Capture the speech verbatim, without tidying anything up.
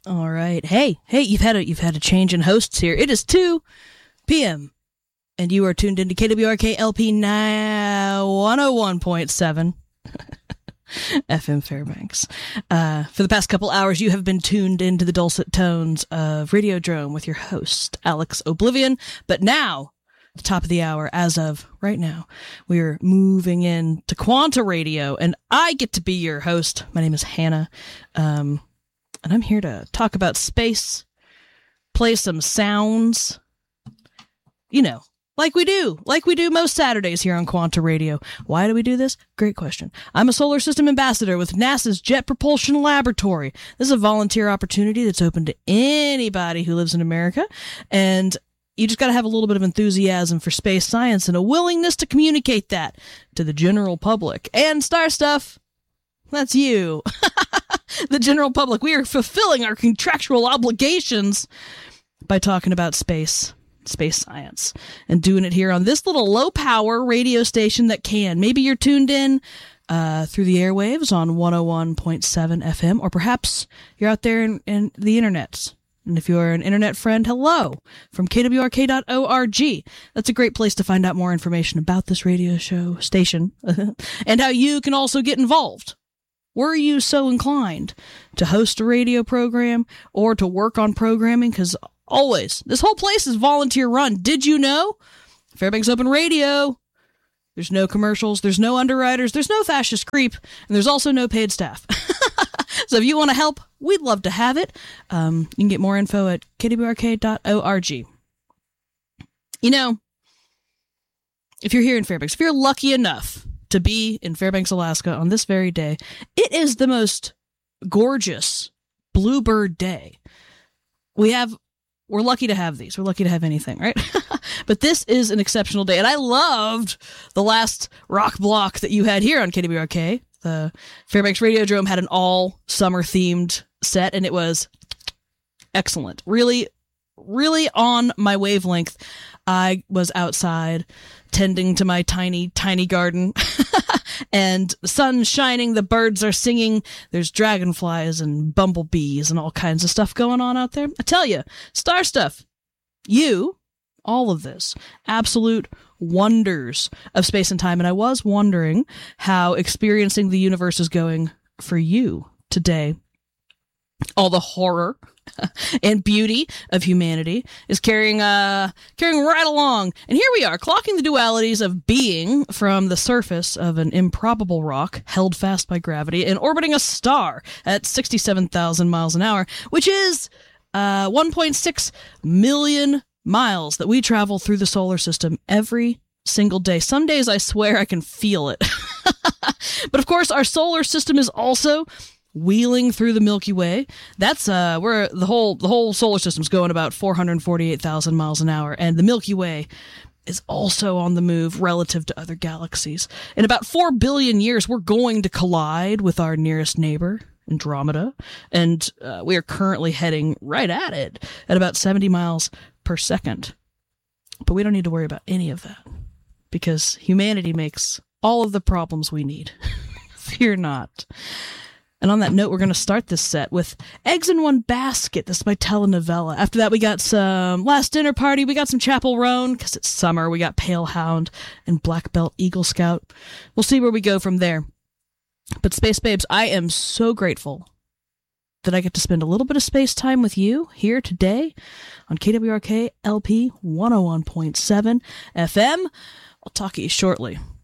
All right. Hey, hey, you've had a you've had a change in hosts here. It is two p.m. and you are tuned into K W R K L P one oh one point seven F M Fairbanks. Uh, for the past couple hours, you have been tuned into the dulcet tones of Radiodrome with your host, Alex Oblivion. But now, at the top of the hour, as of right now, we are moving in to Quanta Radio, and I get to be your host. My name is Hannah. Um... And I'm here to talk about space, play some sounds, you know, like we do, like we do most Saturdays here on Quanta Radio. Why do we do this? Great question. I'm a solar system ambassador with NASA's Jet Propulsion Laboratory. This is a volunteer opportunity that's open to anybody who lives in America. And you just got to have a little bit of enthusiasm for space science and a willingness to communicate that to the general public. And Star Stuff, that's you. The general public. We are fulfilling our contractual obligations by talking about space, space science, and doing it here on this little low-power radio station that can. Maybe you're tuned in uh, through the airwaves on one oh one point seven F M, or perhaps you're out there in, in the internet. And if you're an internet friend, hello, from K W R K dot org. That's a great place to find out more information about this radio show station and how you can also get involved. Were you so inclined to host a radio program or to work on programming? Because always, this whole place is volunteer run. Did you know? Fairbanks Open Radio. There's no commercials. There's no underwriters. There's no fascist creep. And there's also no paid staff. So if you want to help, we'd love to have it. Um, you can get more info at K W R K dot org. You know, if you're here in Fairbanks, if you're lucky enough to be in Fairbanks, Alaska on this very day, it is the most gorgeous bluebird day. We have, we're lucky to have these. We're lucky to have anything, right? But this is an exceptional day. And I loved the last rock block that you had here on K W R K. The Fairbanks Radiodrome had an all summer themed set, and it was excellent. Really, really on my wavelength. I was outside tending to my tiny, tiny garden, and the sun's shining, the birds are singing, there's dragonflies and bumblebees and all kinds of stuff going on out there. I tell you, Star Stuff, you, all of this, absolute wonders of space and time. And I was wondering how experiencing the universe is going for you today. All the horror and beauty of humanity is carrying uh carrying right along. And here we are, clocking the dualities of being from the surface of an improbable rock held fast by gravity and orbiting a star at sixty-seven thousand miles an hour, which is uh one point six million miles that we travel through the solar system every single day. Some days I swear I can feel it. But of course, our solar system is also wheeling through the Milky Way. That's uh where the whole the whole solar system's going about four hundred forty-eight thousand miles an hour, and the Milky Way is also on the move relative to other galaxies. In about four billion years, we're going to collide with our nearest neighbor, Andromeda, and uh, we are currently heading right at it at about seventy miles per second. But we don't need to worry about any of that, because humanity makes all of the problems we need. Fear not. And on that note, we're going to start this set with Eggs in One Basket. This is my telenovela. After that, we got some Last Dinner Party. We got some Chapel Roan, because it's summer. We got Pale Hound and Black Belt Eagle Scout. We'll see where we go from there. But Space Babes, I am so grateful that I get to spend a little bit of space time with you here today on K W R K L P one oh one point seven F M. I'll talk to you shortly.